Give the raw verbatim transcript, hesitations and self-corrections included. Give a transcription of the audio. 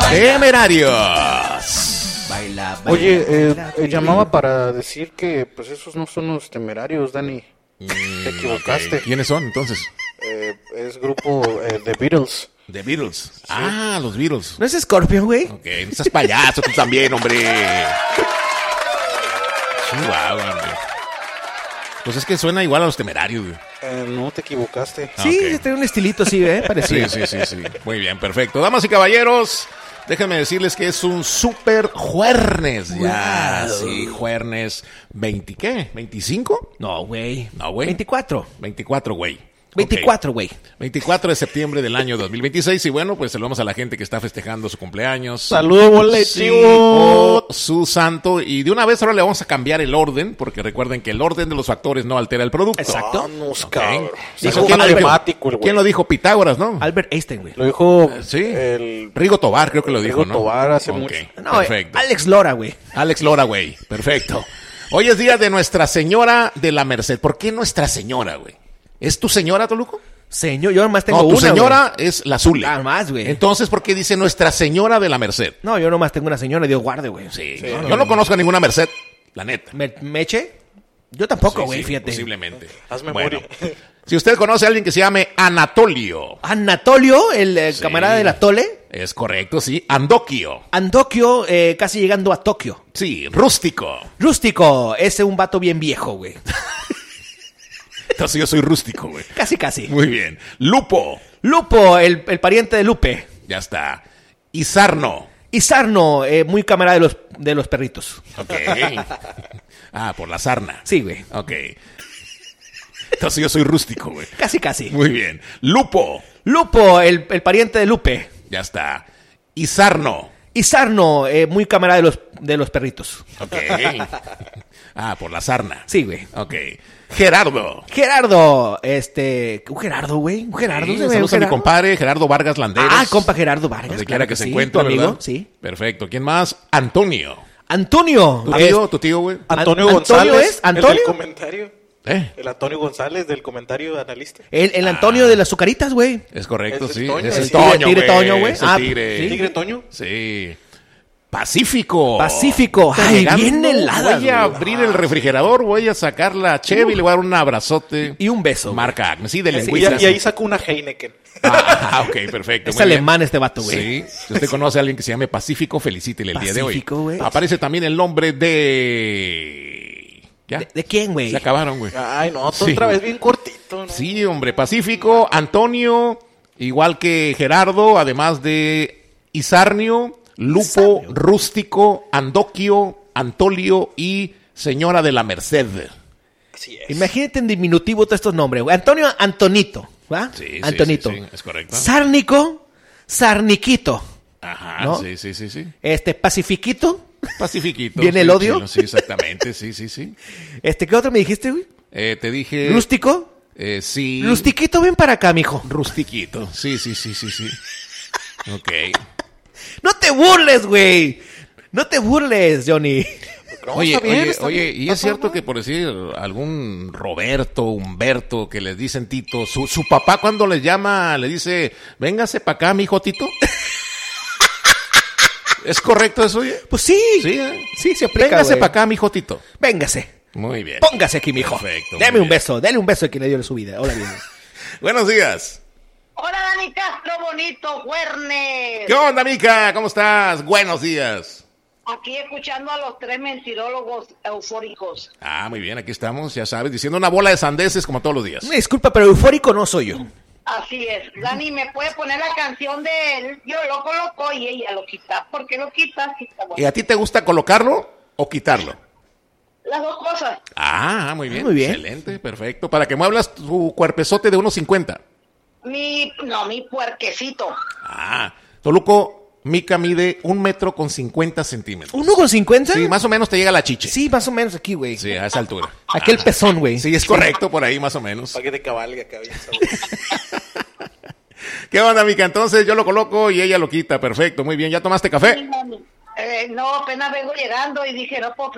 Temerarios. Baila, baila, Oye, eh, baila, eh, llamaba para decir que pues esos no son los Temerarios, Dani. Mm, Te equivocaste. ok. ¿Quiénes son entonces? Eh, es grupo eh, The Beatles. The Beatles. Ah, los Beatles. ¿No es Scorpion, güey? Ok, no seas payaso tú también, hombre. Chihuahua, hombre. Pues es que suena igual a los Temerarios, güey. Eh, no te equivocaste. Ah, Sí, ok. tiene un estilito así, ¿eh? Sí, Parecido. sí, sí, sí. Muy bien, perfecto. Damas y caballeros, déjenme decirles que es un super jueves. Ya, Wow. sí, jueves veinte, ¿qué? ¿veinticinco? No, güey. No, güey. veinticuatro. veinticuatro, güey. veinticuatro, güey. Ok. veinticuatro de septiembre del año dos mil veintiséis. Y bueno, pues saludamos a la gente que está festejando su cumpleaños. Saludos, boletín. Sí, o su santo. Y de una vez ahora le vamos a cambiar el orden, porque recuerden que el orden de los factores no altera el producto. Exacto. Vamos, Ok. cabrón. Dijo, Dijo ¿quién, lo dijo? matemático el güey. ¿Quién lo dijo? Pitágoras, ¿no? Albert Einstein, güey. Lo dijo Sí. el... Rigo Tobar, creo que lo dijo, Rigo ¿no? Tobar hace Ok, mucho. No, perfecto. eh, Alex Lora, güey. Alex Lora, güey. Perfecto. Hoy es día de Nuestra Señora de la Merced. ¿Por qué Nuestra Señora, güey? ¿Es tu señora, Toluco? Señor, yo nomás tengo No, tu una, señora es la Zule. Nada más, güey. Entonces, ¿por qué dice Nuestra Señora de la Merced? güey. No, yo nomás tengo una señora, Dios guarde, güey. Sí. Sí, yo no, no, no. conozco a ninguna Merced, la neta. ¿Me, ¿Meche? Yo tampoco, Sí, güey, sí, fíjate. Posiblemente. Haz memoria. Bueno, si usted conoce a alguien que se llame Anatolio. Anatolio, el eh, Sí. camarada del Atole. Es correcto, sí. Andoquio. Andokio, eh, casi llegando a Tokio. Sí. Rústico. Rústico, ese un vato bien viejo, güey. Entonces yo soy rústico, güey. Casi, casi. Muy bien. Lupo. Lupo, el, el pariente de Lupe. Ya está. Izarno. Y Sarno, eh, muy camarada de los, de los perritos. Ok. Ah, por la sarna. Sí, güey. Ok. Entonces yo soy rústico, güey. Casi, casi. Muy bien. Lupo. Lupo, el, el pariente de Lupe. Ya está. Izarno. Y Sarno, eh, muy camarada de los, de los perritos. Ok. Ah, por la sarna. Sí, güey. Ok. Gerardo. Gerardo, este... Un Gerardo, güey. Un Gerardo. Sí, se ve, un saludos a mi Gerardo. compadre Gerardo Vargas Landeros. Ah, compa Gerardo Vargas. Donde claro quiera que se sí. encuentre, ¿Tu amigo? ¿verdad? Sí. Perfecto. ¿Quién más? Antonio. Antonio. ¿Tu es- tío? ¿Tu tío, güey? Antonio An- González. ¿Antonio es? ¿Antonio? El del comentario. ¿Eh? El Antonio González del comentario analista. El, el Antonio de las azucaritas, güey. Es correcto, Es el sí. Toño. Es el El Toño, tigre- tigre Toño, güey. Es el Ah, tigre. sí. ¿Tigre Toño? Sí. Pacífico. Pacífico. Está Ay, llegando. bien heladas, Voy a güey. abrir el refrigerador, voy a sacar la Chevy y le voy a dar un abrazote. Y un beso. güey. Marca Acme. Sí, de Y, lengüita. y ahí sacó una Heineken. Ah, ok, perfecto. Es muy bien. alemán este vato, güey. Sí. Si usted conoce a alguien que se llame Pacífico, felicítele el día de hoy. Pacífico, güey. Aparece también el nombre de... ¿Ya? ¿De, de quién, güey? Se acabaron, güey. Ay, no, tú Sí. otra vez bien cortito, ¿no? Sí, hombre, Pacífico, Antonio, igual que Gerardo, además de Izarnio, Lupo, Izarnio. Rústico, Andoquio, Antolio y Señora de la Merced. Así es. Imagínate en diminutivo todos estos nombres, güey. Antonio Antonito, ¿va? Sí, sí, Antonito. sí, sí, es correcto. Sárnico, Sarniquito. Ajá, ¿No? sí, sí, sí, sí. Este, Pacifiquito. Pacifiquito. ¿Viene sí, el odio? chilo, sí, exactamente, sí, sí, sí. Este, ¿qué otro me dijiste, güey? Eh, te dije... Rústico. eh, sí. Rustiquito, ven para acá, mijo. Rustiquito. Sí, sí, sí, sí, sí. Ok. No te burles, güey. No te burles, Johnny. No, Oye, está bien, oye, está oye, bien. y No es está cierto mal. que por decir algún Roberto, Humberto, que les dicen Tito, su, su papá cuando les llama, le dice, véngase para acá, mi hijo Tito. ¿Es correcto eso, oye? Pues sí. Sí, ¿eh? Sí, se aplica, Véngase güey. para acá, mi hijo Tito. Véngase. Muy bien. Póngase aquí, mijo. Perfecto, muy Deme un bien. beso. Dale un beso a quien le dio su vida. Hola, bien. Buenos días. Hola, Dani Castro, bonito, Juernes. ¿Qué onda, Mica? ¿Cómo estás? Buenos días. Aquí escuchando a los tres mentirólogos eufóricos. Ah, muy bien, aquí estamos, ya sabes, diciendo una bola de sandeces como todos los días. Una disculpa, pero eufórico no soy yo. Así es. Dani, ¿me puede poner la canción de él? Yo lo coloco y ella lo quita. ¿Por qué lo quita? Sí, está ¿Y bueno. a ti te gusta colocarlo o quitarlo? Las dos cosas. Ah, muy bien. Muy bien. Excelente, perfecto. Para que muevlas tu cuerpezote de unos cincuenta. Mi, no, mi puerquecito. Ah, Toluco, Mica mide un metro con cincuenta centímetros. ¿Uno con cincuenta? Sí, más o menos te llega la chiche. Sí, más o menos aquí, güey. Sí, a esa altura. Aquí el pezón, güey. Sí, es correcto, por ahí más o menos. Para que te cabalgue acá bien sabroso. ¿Qué onda, Mica? Entonces yo lo coloco y ella lo quita. Perfecto, muy bien. ¿Ya tomaste café? Eh, no, apenas vengo llegando y dije, no puedo